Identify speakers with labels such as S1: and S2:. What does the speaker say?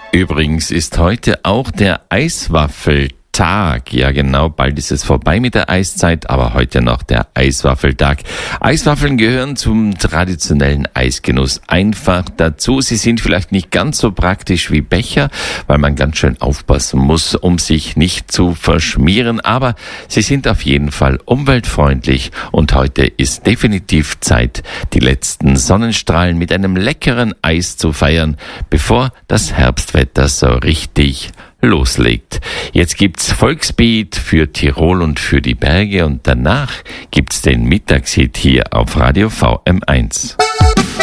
S1: Übrigens ist heute auch der Eiswaffeltag. Ja genau, bald ist es vorbei mit der Eiszeit, aber heute noch der Eiswaffeltag. Eiswaffeln gehören zum traditionellen Eisgenuss einfach dazu. Sie sind vielleicht nicht ganz so praktisch wie Becher, weil man ganz schön aufpassen muss, um sich nicht zu verschmieren, aber sie sind auf jeden Fall umweltfreundlich und heute ist definitiv Zeit, die letzten Sonnenstrahlen mit einem leckeren Eis zu feiern, bevor das Herbstwetter so richtig loslegt. Jetzt gibt's Volksbeat für Tirol und für die Berge und danach gibt's den Mittagshit hier auf Radio VM1.